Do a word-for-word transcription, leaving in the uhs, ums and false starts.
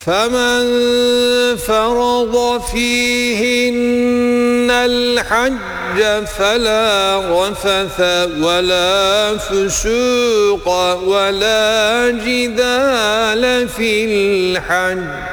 فمن فرض فيهن الحج فلا رفث ولا فسوق ولا جدال في الحج